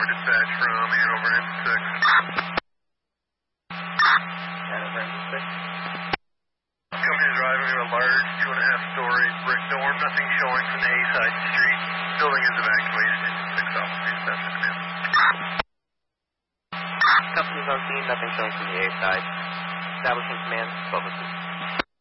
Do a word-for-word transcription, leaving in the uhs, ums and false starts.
four dispatch from Hanover M six. Hanover M six. Company is driving a large two and a half story brick dorm. Nothing showing from the A side street. Building is evacuated. Six officers, that's the command. Company's on scene. Nothing showing from the A side. Establishing command. twelve oh two.